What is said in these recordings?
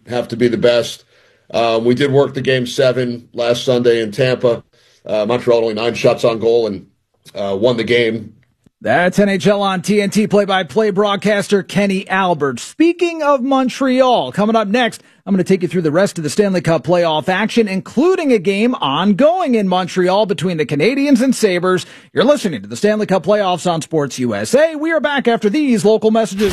have to be the best. We did work the Game 7 last Sunday in Tampa. Montreal only 9 shots on goal and won the game. That's NHL on TNT play-by-play broadcaster Kenny Albert. Speaking of Montreal, coming up next, I'm going to take you through the rest of the Stanley Cup playoff action, including a game ongoing in Montreal between the Canadiens and Sabres. You're listening to the Stanley Cup playoffs on Sports USA. We are back after these local messages.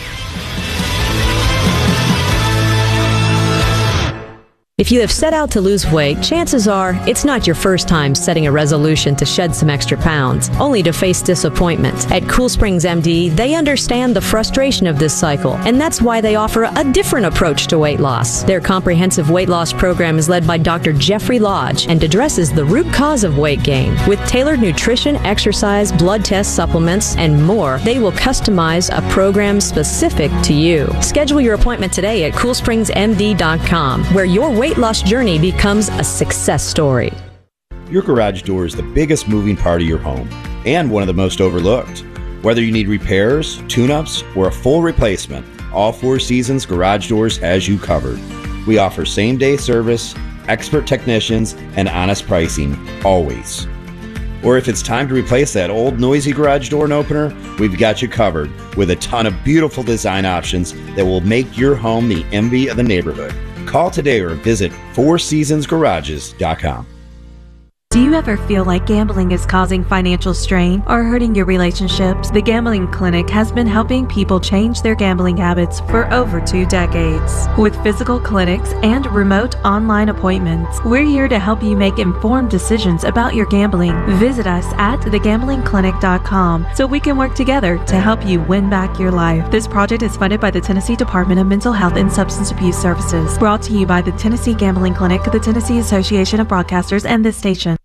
If you have set out to lose weight, chances are it's not your first time setting a resolution to shed some extra pounds, only to face disappointment. At Cool Springs MD, they understand the frustration of this cycle, and that's why they offer a different approach to weight loss. Their comprehensive weight loss program is led by Dr. Jeffrey Lodge and addresses the root cause of weight gain. With tailored nutrition, exercise, blood tests, supplements, and more, they will customize a program specific to you. Schedule your appointment today at CoolSpringsMD.com, where your weight loss journey becomes a success story. Your garage door is the biggest moving part of your home and one of the most overlooked. Whether you need repairs, tune-ups, or a full replacement, all Four Seasons Garage Doors has you covered. We offer same-day service, expert technicians, and honest pricing, always. Or if it's time to replace that old noisy garage door opener, we've got you covered with a ton of beautiful design options that will make your home the envy of the neighborhood. Call today or visit FourSeasonsGarages.com. Do you ever feel like gambling is causing financial strain or hurting your relationships? The Gambling Clinic has been helping people change their gambling habits for over 2 decades. With physical clinics and remote online appointments, we're here to help you make informed decisions about your gambling. Visit us at thegamblingclinic.com so we can work together to help you win back your life. This project is funded by the Tennessee Department of Mental Health and Substance Abuse Services. Brought to you by the Tennessee Gambling Clinic, the Tennessee Association of Broadcasters, and this station.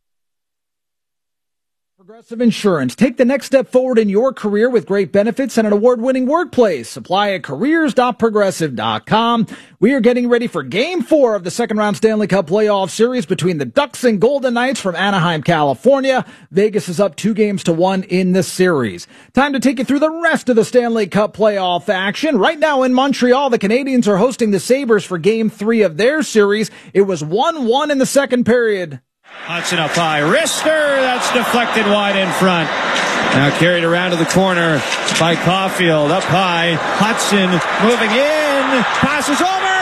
Progressive Insurance. Take the next step forward in your career with great benefits and an award-winning workplace. Apply at careers.progressive.com. We are getting ready for Game 4 of the second-round Stanley Cup playoff series between the Ducks and Golden Knights from Anaheim, California. Vegas is up 2-1 in the series. Time to take you through the rest of the Stanley Cup playoff action. Right now in Montreal, the Canadiens are hosting the Sabres for Game 3 of their series. It was 1-1 in the second period. Hudson up high. Wrister, that's deflected wide in front. Now carried around to the corner by Caulfield. Up high. Hudson moving in. Passes over.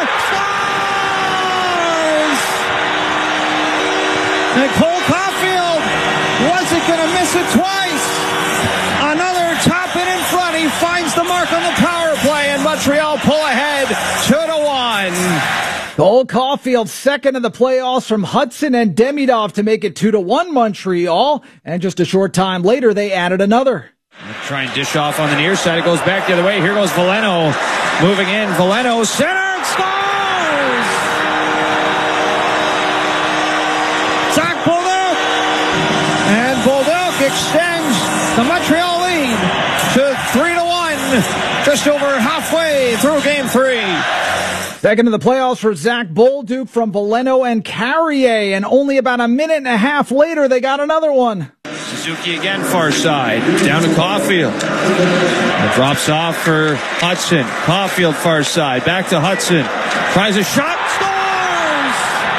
Scores! And Cole Caulfield wasn't going to miss it twice. Another top in front. He finds the mark on the power play, and Montreal pull ahead 2-1. Cole Caulfield, second in the playoffs from Hudson and Demidov to make it 2-1 Montreal. And just a short time later, they added another. Try and dish off on the near side. It goes back the other way. Here goes Veleno. Moving in. Veleno center. Scores! Zach Bolduc. And Bolduc extends the Montreal lead to 3-1. Just over halfway through Game 3. Second in the playoffs for Zach Bolduc from Veleno and Carrier, and only about a minute and a half later, they got another one. Suzuki again, far side, down to Caulfield. It drops off for Hudson. Caulfield, far side, back to Hudson. Tries a shot, scores!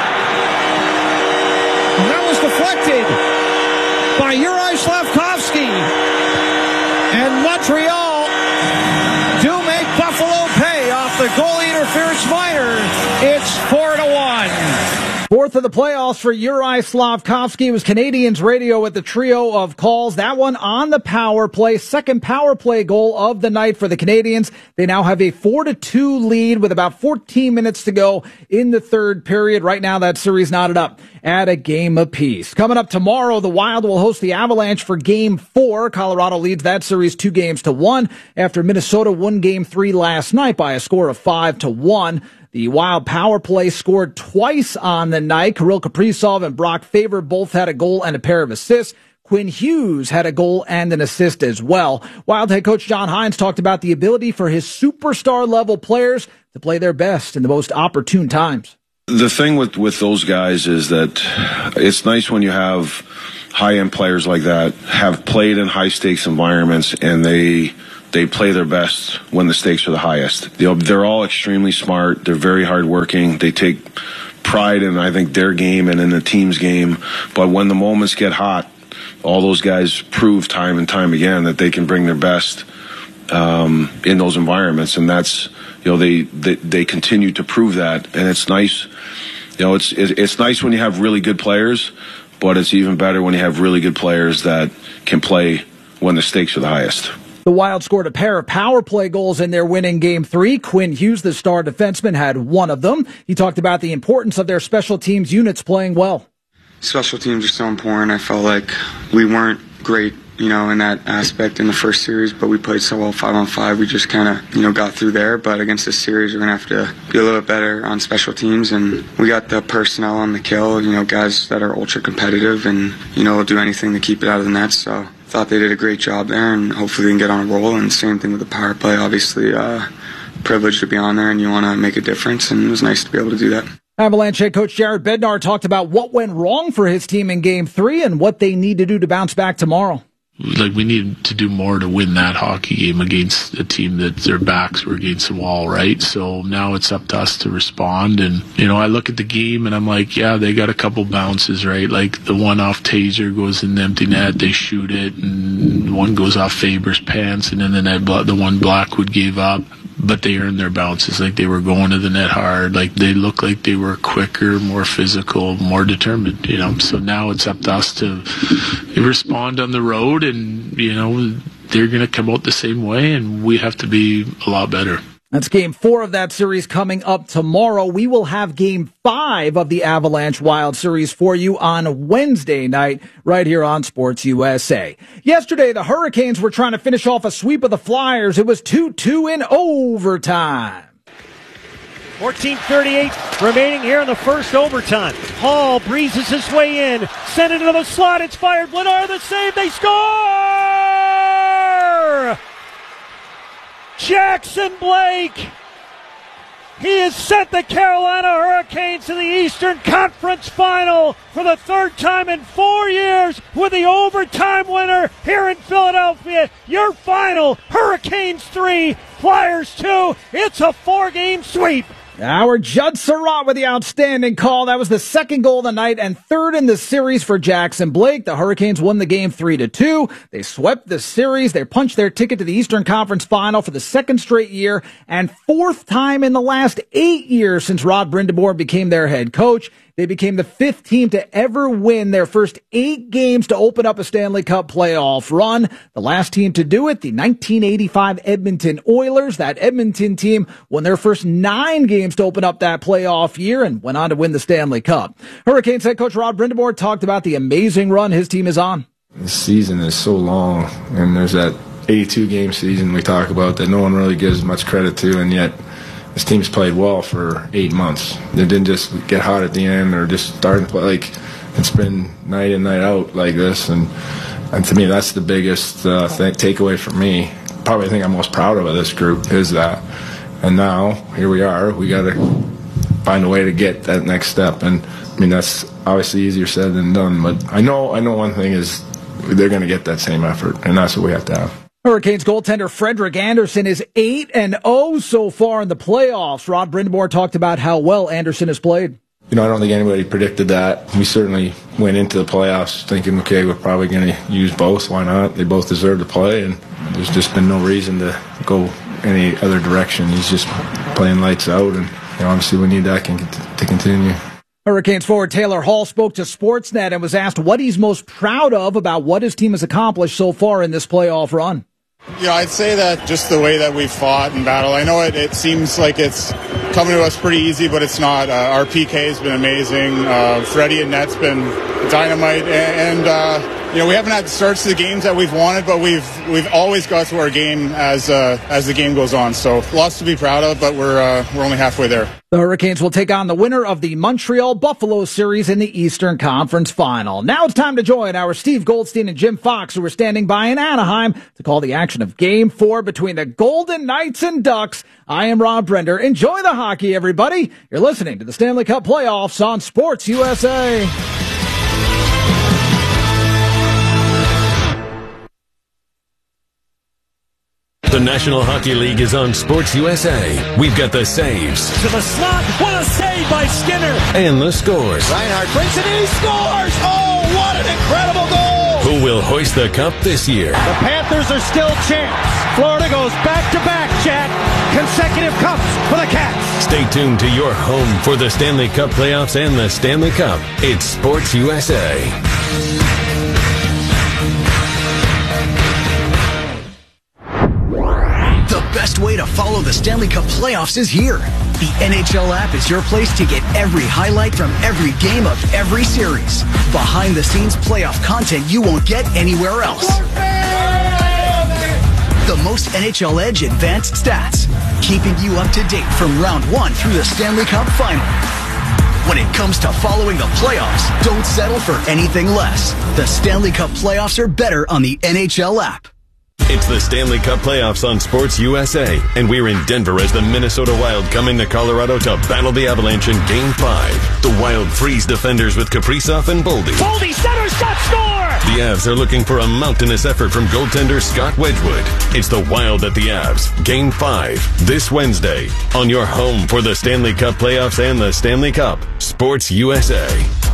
And that was deflected by Juraj Slafkovsky. And Montreal do make Buffalo pay off the goal interference minor. It's 4-1. Fourth of the playoffs for Juraj Slafkovsky was Canadiens radio with the trio of calls. That one on the power play. Second power play goal of the night for the Canadiens. They now have a 4-2 lead with about 14 minutes to go in the third period. Right now, that series knotted up at a game apiece. Coming up tomorrow, the Wild will host the Avalanche for Game 4. Colorado leads that series 2-1 after Minnesota won Game 3 last night by a score of 5-1. The Wild power play scored twice on the night. Kirill Kaprizov and Brock Faber both had a goal and a pair of assists. Quinn Hughes had a goal and an assist as well. Wild head coach John Hynes talked about the ability for his superstar-level players to play their best in the most opportune times. The thing with those guys is that it's nice when you have high-end players like that have played in high-stakes environments and they they play their best when the stakes are the highest. They're all extremely smart. They're very hardworking. They take pride in, I think, their game and in the team's game. But when the moments get hot, all those guys prove time and time again that they can bring their best in those environments, and that's, they continue to prove that, and it's nice. It's nice when you have really good players, but it's even better when you have really good players that can play when the stakes are the highest. The Wild scored a pair of power play goals in their win in Game 3. Quinn Hughes, the star defenseman, had one of them. He talked about the importance of their special teams units playing well. Special teams are so important. I felt like we weren't great, in that aspect in the first series, but we played so well 5-on-5. We just kind of, got through there. But against this series, we're going to have to be a little bit better on special teams. And we got the personnel on the kill, guys that are ultra competitive and, will do anything to keep it out of the net. So I thought they did a great job there, and hopefully they can get on a roll. And same thing with the power play. Obviously, privileged to be on there, and you want to make a difference. And it was nice to be able to do that. Avalanche head coach Jared Bednar talked about what went wrong for his team in Game 3 and what they need to do to bounce back tomorrow. We need to do more to win that hockey game against a team that their backs were against the wall, right? So now it's up to us to respond. And, I look at the game and I'm like, yeah, they got a couple bounces, right? Like the one off Taser goes in the empty net, they shoot it, and one goes off Faber's pants, and then the one Blackwood gave up. But they earned their bounces, like they were going to the net hard, like they looked like they were quicker, more physical, more determined, So now it's up to us to respond on the road, and, they're going to come out the same way, and we have to be a lot better. That's Game 4 of that series coming up tomorrow. We will have Game 5 of the Avalanche Wild series for you on Wednesday night right here on Sports USA. Yesterday, the Hurricanes were trying to finish off a sweep of the Flyers. It was 2-2 in overtime. 14:38 remaining here in the first overtime. Hall breezes his way in. Sent into the slot. It's fired. Blenard the save. They score! Jackson Blake. He has sent the Carolina Hurricanes to the Eastern Conference Final for the third time in 4 years with the overtime winner here in Philadelphia. Your final, Hurricanes 3, Flyers 2. It's a 4-game sweep. Our Judd Surratt with the outstanding call. That was the second goal of the night and third in the series for Jackson Blake. The Hurricanes won the game 3-2. They swept the series. They punched their ticket to the Eastern Conference Final for the second straight year and fourth time in the last 8 years since Rod Brind'Amour became their head coach. They became the fifth team to ever win their first 8 games to open up a Stanley Cup playoff run. The last team to do it, the 1985 Edmonton Oilers. That Edmonton team won their first 9 games to open up that playoff year and went on to win the Stanley Cup. Hurricanes head coach Rod Brind'Amour talked about the amazing run his team is on. This season is so long, and there's that 82-game season we talk about that no one really gives much credit to, and yet this team's played well for 8 months. They didn't just get hot at the end or just start to play. It's been night in, night out like this. And to me, that's the biggest takeaway for me. Probably the thing I'm most proud of this group is that. And now, here we are. We got to find a way to get that next step. And, that's obviously easier said than done. But I know one thing is they're going to get that same effort, and that's what we have to have. Hurricanes goaltender Frederik Andersen is 8-0 so far in the playoffs. Rod Brind'Amour talked about how well Andersen has played. I don't think anybody predicted that. We certainly went into the playoffs thinking, okay, we're probably going to use both. Why not? They both deserve to play, and there's just been no reason to go any other direction. He's just playing lights out, and obviously we need that to continue. Hurricanes forward Taylor Hall spoke to Sportsnet and was asked what he's most proud of about what his team has accomplished so far in this playoff run. I'd say that just the way that we've fought and battled. I know it seems like it's coming to us pretty easy, but it's not. Our PK has been amazing. Freddie and Net's been dynamite, and we haven't had the starts to the games that we've wanted, but we've always got to our game as the game goes on. So lots to be proud of, but we're only halfway there. The Hurricanes will take on the winner of the Montreal Buffalo series in the Eastern Conference Final. Now it's time to join our Steve Goldstein and Jim Fox, who are standing by in Anaheim to call the action of Game 4 between the Golden Knights and Ducks. I am Rob Brender. Enjoy the hockey, everybody. You're listening to the Stanley Cup Playoffs on Sports USA. The National Hockey League is on Sports USA. We've got the saves. To the slot. What a save by Skinner. And the scores. Reinhart brings it in. He scores. Oh, what an incredible goal. Who will hoist the cup this year? The Panthers are still champs. Florida goes back-to-back, Jack. Consecutive cups for the Cats. Stay tuned to your home for the Stanley Cup playoffs and the Stanley Cup. It's Sports USA. The best way to follow the Stanley Cup playoffs is here. The NHL app is your place to get every highlight from every game of every series. Behind-the-scenes playoff content you won't get anywhere else. The most NHL Edge advanced stats, keeping you up to date from round 1 through the Stanley Cup final. When it comes to following the playoffs, don't settle for anything less. The Stanley Cup playoffs are better on the NHL app. It's the Stanley Cup playoffs on Sports USA, and we're in Denver as the Minnesota Wild come into Colorado to battle the Avalanche in Game 5. The Wild freeze defenders with Kaprizov and Boldy. Boldy, center shot, score! The Avs are looking for a mountainous effort from goaltender Scott Wedgwood. It's the Wild at the Avs, Game 5, this Wednesday, on your home for the Stanley Cup playoffs and the Stanley Cup, Sports USA.